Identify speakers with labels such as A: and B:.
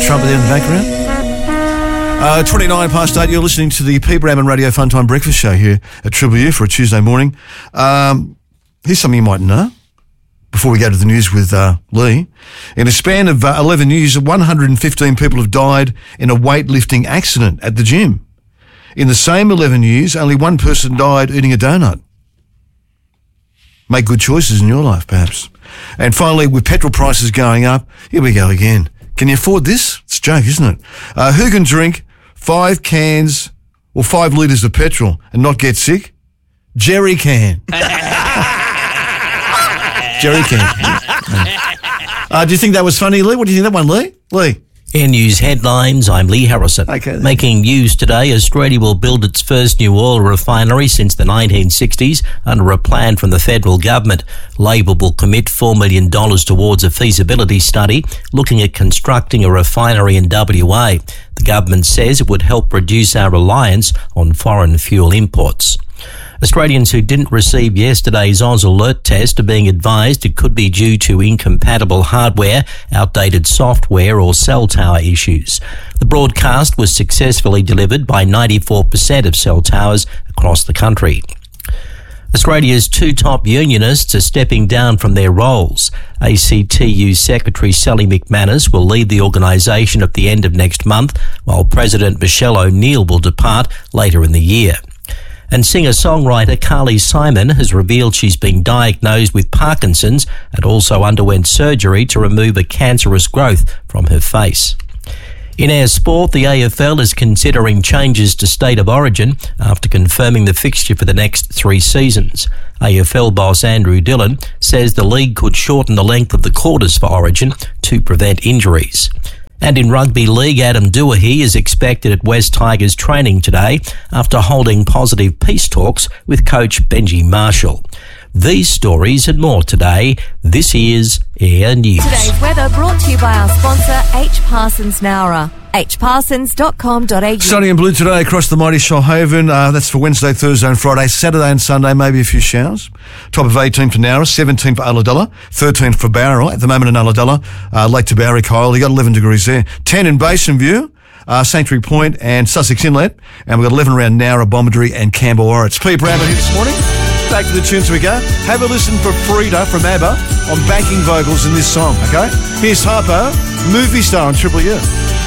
A: trumpet there in the background. 29 past 8, you're listening to the P. Bramman Radio Funtime Breakfast Show here at Triple U for a Tuesday morning. Here's something you might know before we go to the news with Lee. In a span of 11 years, 115 people have died in a weightlifting accident at the gym. In the same 11 years, only one person died eating a donut. Make good choices in your life, perhaps. And finally, with petrol prices going up, here we go again. Can you afford this? It's a joke, isn't it? Who can drink 5 cans or 5 litres of petrol and not get sick? Jerry can. Jerry can. Do you think that was funny, Lee? What do you think of that one, Lee? Lee?
B: In news headlines, I'm Lee Harrison.
A: Okay.
B: Making news today, Australia will build its first new oil refinery since the 1960s under a plan from the federal government. Labor will commit $4 million towards a feasibility study looking at constructing a refinery in WA. The government says it would help reduce our reliance on foreign fuel imports. Australians who didn't receive yesterday's Oz Alert test are being advised it could be due to incompatible hardware, outdated software or cell tower issues. The broadcast was successfully delivered by 94% of cell towers across the country. Australia's 2 top unionists are stepping down from their roles. ACTU Secretary Sally McManus will leave the organisation at the end of next month, while President Michelle O'Neill will depart later in the year. And singer-songwriter Carly Simon has revealed she's been diagnosed with Parkinson's and also underwent surgery to remove a cancerous growth from her face. In our sport, the AFL is considering changes to state of origin after confirming the fixture for the next 3 seasons. AFL boss Andrew Dillon says the league could shorten the length of the quarters for origin to prevent injuries. And in rugby league, Adam Doohey is expected at West Tigers training today after holding positive peace talks with coach Benji Marshall. These stories and more today. This is Air News.
C: Today's weather brought to you by our sponsor, H. Parsons Nowra. hparsons.com.au.
A: Sunny and blue today across the mighty Shoalhaven. That's for Wednesday, Thursday and Friday. Saturday and Sunday, maybe a few showers. Top of 18 for Nowra, 17 for Ulladulla, 13 for Bowra. At the moment in Ulladulla, Lake Tabourie, Kyle, you got 11 degrees there. 10 in Basin View, Sanctuary Point and Sussex Inlet. And we've got 11 around Nowra, Bomaderry and Camberwell. It's Pete Bramman here this morning. Back to the tunes we go. Have a listen for Frida from ABBA on backing vocals in this song, okay? Here's Harpo, movie star on Triple U.